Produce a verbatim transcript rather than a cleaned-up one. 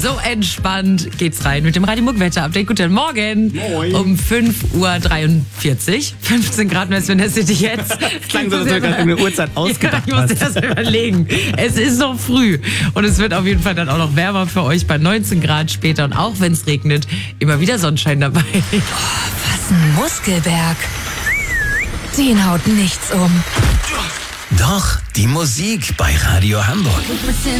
So entspannt geht's rein mit dem Radio Muck Wetter Update. Guten Morgen. Moin. Um fünf Uhr dreiundvierzig. fünfzehn Grad messen wir jetzt. Das klang so, als ob du gerade eine Uhrzeit ausgedacht ja, ich muss hast. erst überlegen. Es ist noch früh. Und es wird auf jeden Fall dann auch noch wärmer für euch bei neunzehn Grad später. Und auch wenn es regnet, immer wieder Sonnenschein dabei. Was ein Muskelberg. Den haut nichts um. Doch, die Musik bei Radio Hamburg.